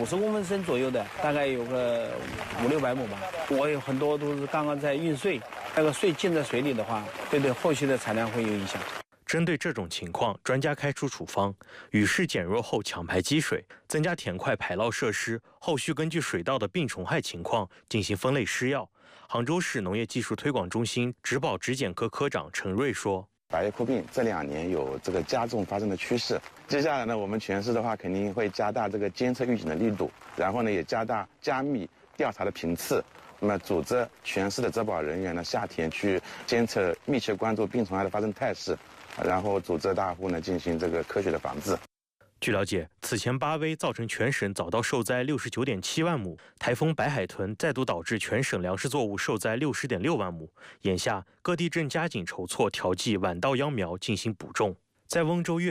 50公分深左右的，大概有个500-600亩吧。我有很多都是刚刚在运穗，那个穗浸在水里的话，会对后续的产量会有影响。 针对这种情况，专家开出处方：雨势减弱后抢排积水，增加田块排涝设施，后续根据水稻的病虫害情况进行分类施药。杭州市农业技术推广中心植保质检科科长陈瑞说：“ 百叶枯病这2年有这个加重发生的趋势。接下来呢，我们全市的话肯定会加大这个监测预警的力度，然后呢也加密调查的频次。那么组织全市的植保人员呢下田去监测，密切关注病虫害的发生态势。”然后组织大户呢进行这个科学的防治。 据了解，此前8危造成全省早稻受灾69.7万亩，台风白海豚再度导致全省粮食作物受灾60.6万亩。眼下各地正加紧筹措调剂晚稻秧苗进行补种。在翁州岳